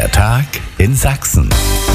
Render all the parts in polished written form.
Der Tag in Sachsen.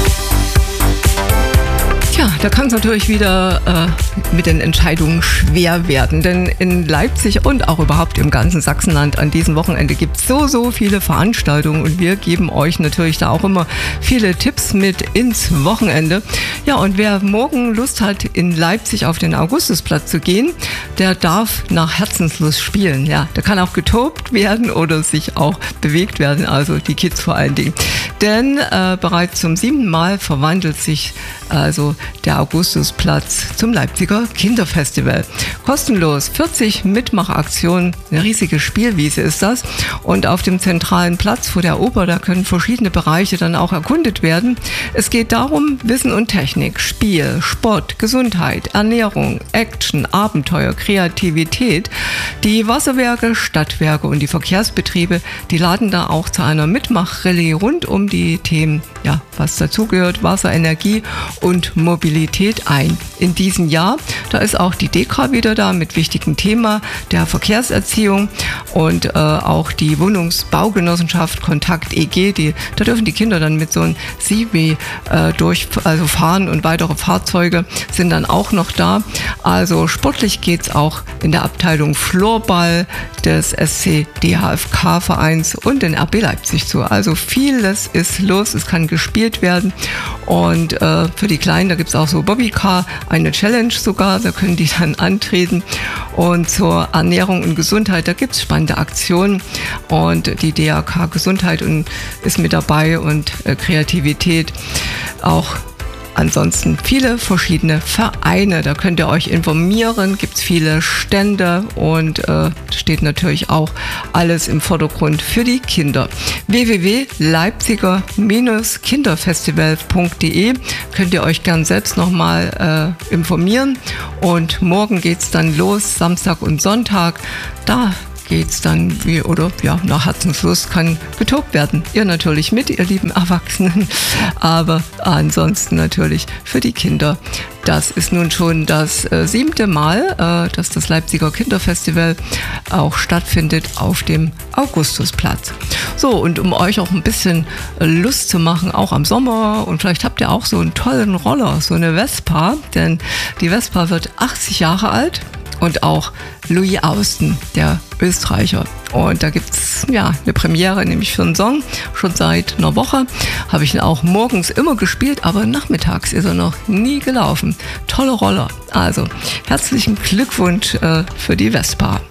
Tja, da kann es natürlich wieder mit den Entscheidungen schwer werden, denn in Leipzig und auch überhaupt im ganzen Sachsenland an diesem Wochenende gibt es so viele Veranstaltungen und wir geben euch natürlich da auch immer viele Tipps mit ins Wochenende. Ja, und wer morgen Lust hat, in Leipzig auf den Augustusplatz zu gehen, der darf nach Herzenslust spielen. Ja, da kann auch getobt werden oder sich auch bewegt werden, also die Kids vor allen Dingen. Denn bereits zum 7. Mal verwandelt sich also der Augustusplatz zum Leipziger Kinderfestival. Kostenlos, 40 Mitmachaktionen, eine riesige Spielwiese ist das. Und auf dem zentralen Platz vor der Oper, da können verschiedene Bereiche dann auch erkundet werden. Es geht darum, Wissen und Technik, Spiel, Sport, Gesundheit, Ernährung, Action, Abenteuer, Kreativität. Die Wasserwerke, Stadtwerke und die Verkehrsbetriebe, die laden da auch zu einer Mitmachrallye rund um die Themen, ja, was dazugehört, Wasser, Energie und Mobilität ein. In diesem Jahr, da ist auch die DEKRA wieder da mit wichtigem Thema der Verkehrserziehung und auch die Wohnungsbaugenossenschaft Kontakt EG, da dürfen die Kinder dann mit so einem Seaway fahren und weitere Fahrzeuge sind dann auch noch da. Also sportlich geht es auch in der Abteilung Floorball des SC DHFK-Vereins und den RB Leipzig zu. Also vieles ist los, es kann gespielt werden und für die Kleinen, da gibt es auch so Bobbycar, eine Challenge sogar, da können die dann antreten und zur Ernährung und Gesundheit, da gibt es spannende Aktionen und die DRK Gesundheit ist mit dabei und Kreativität auch. Ansonsten viele verschiedene Vereine, da könnt ihr euch informieren, gibt es viele Stände und steht natürlich auch alles im Vordergrund für die Kinder. www.leipziger-kinderfestival.de könnt ihr euch gern selbst nochmal informieren und morgen geht es dann los, Samstag und Sonntag, da geht's dann nach Herzenslust kann getobt werden. Ihr natürlich mit, ihr lieben Erwachsenen, aber ansonsten natürlich für die Kinder. Das ist nun schon das 7. Mal, dass das Leipziger Kinderfestival auch stattfindet auf dem Augustusplatz. So, und um euch auch ein bisschen Lust zu machen, auch am Sommer, und vielleicht habt ihr auch so einen tollen Roller, so eine Vespa, denn die Vespa wird 80 Jahre alt. Und auch Louis Austen, der Österreicher. Und da gibt es eine Premiere, nämlich für einen Song. Schon seit einer Woche habe ich ihn auch morgens immer gespielt, aber nachmittags ist er noch nie gelaufen. Tolle Roller. Also herzlichen Glückwunsch für die Vespa.